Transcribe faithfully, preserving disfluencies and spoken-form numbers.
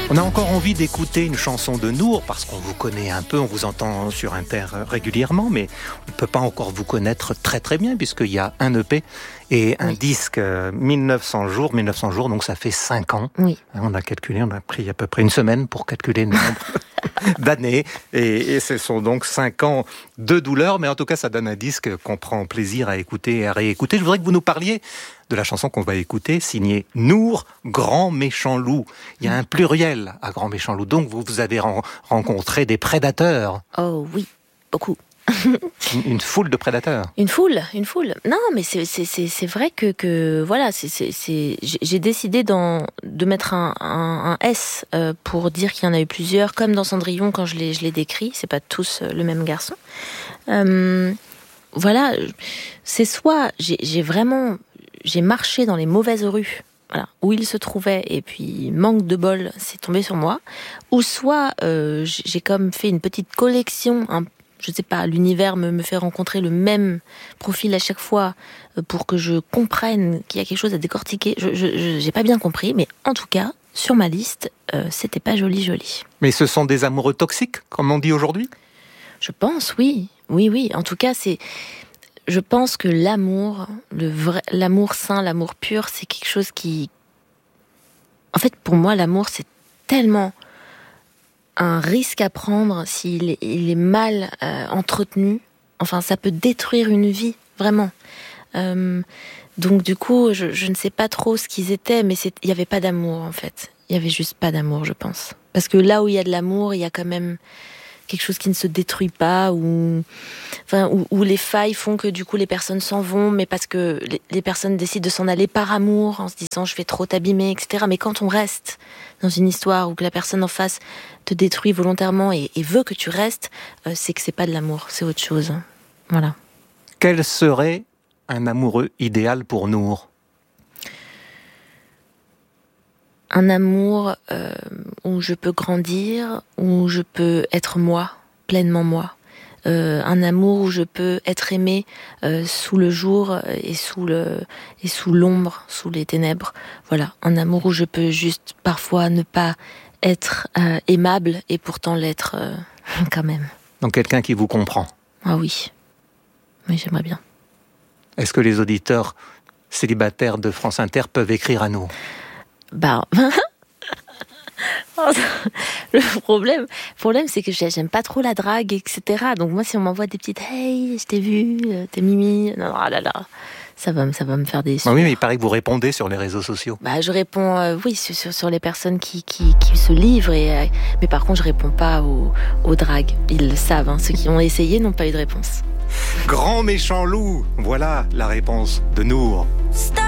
On a encore envie d'écouter une chanson de Nour parce qu'on vous connaît un peu, on vous entend sur Inter régulièrement, mais on ne peut pas encore vous connaître très très bien puisqu'il y a un E P et un oui. disque euh, mille neuf cents jours, mille neuf cents jours, donc ça fait cinq ans. Oui. On a calculé, on a pris à peu près une semaine pour calculer le nombre d'années et, et ce sont donc cinq ans de douleur, mais en tout cas ça donne un disque qu'on prend plaisir à écouter et à réécouter. Je voudrais que vous nous parliez de la chanson qu'on va écouter, signée Nour, Grand Méchant Loup. Il y a un pluriel à Grand Méchant Loup, donc vous, vous avez ren- rencontré des prédateurs. Oh oui, beaucoup. une, une foule de prédateurs. Une foule, une foule. Non, mais c'est, c'est, c'est, c'est vrai que, que voilà, c'est, c'est, c'est, j'ai décidé d'en, de mettre un, un, un S euh, pour dire qu'il y en a eu plusieurs, comme dans Cendrillon quand je l'ai, je l'ai décrit, c'est pas tous le même garçon. Euh, voilà, c'est soit j'ai, j'ai vraiment... J'ai marché dans les mauvaises rues, voilà, où il se trouvait, et puis manque de bol, c'est tombé sur moi. Ou soit euh, j'ai comme fait une petite collection, un, je sais pas, l'univers me, me fait rencontrer le même profil à chaque fois euh, pour que je comprenne qu'il y a quelque chose à décortiquer. Je, je, je j'ai pas bien compris, mais en tout cas, sur ma liste, euh, c'était pas joli joli. Mais ce sont des amoureux toxiques, comme on dit aujourd'hui ? Je pense, oui, oui, oui. En tout cas, c'est. Je pense que l'amour, le vrai, l'amour sain, l'amour pur, c'est quelque chose qui... En fait, pour moi, l'amour, c'est tellement un risque à prendre s'il est, il est mal euh, entretenu. Enfin, ça peut détruire une vie, vraiment. Euh, donc, du coup, je, je ne sais pas trop ce qu'ils étaient, mais il n'y avait pas d'amour, en fait. Il n'y avait juste pas d'amour, je pense. Parce que là où il y a de l'amour, il y a quand même... quelque chose qui ne se détruit pas, ou enfin, où, où les failles font que du coup les personnes s'en vont, mais parce que les, les personnes décident de s'en aller par amour, en se disant je vais trop t'abîmer, et cetera. Mais quand on reste dans une histoire où que la personne en face te détruit volontairement et, et veut que tu restes, euh, c'est que c'est pas de l'amour, c'est autre chose. Voilà. Quel serait un amoureux idéal pour Nour ? Un amour euh, où je peux grandir, où je peux être moi, pleinement moi. Euh, un amour où je peux être aimée euh, sous le jour et sous, le, et sous l'ombre, sous les ténèbres. Voilà, un amour où je peux juste parfois ne pas être euh, aimable et pourtant l'être euh, quand même. Donc quelqu'un qui vous comprend. Ah oui, oui, j'aimerais bien. Est-ce que les auditeurs célibataires de France Inter peuvent écrire à nous ? Bah, le problème, le problème, c'est que j'aime pas trop la drague, et cetera. Donc moi, si on m'envoie des petites hey, je t'ai vu, t'es mimi, non, ah là là, ça va, ça va me faire des. Ah oui, mais il paraît que vous répondez sur les réseaux sociaux. Bah, je réponds, euh, oui, sur, sur, sur les personnes qui, qui, qui se livrent, et, euh, mais par contre, je réponds pas aux, aux dragues. Ils le savent, hein. Ceux qui ont essayé n'ont pas eu de réponse. Grand Méchant Loup, voilà la réponse de Nour. Stop.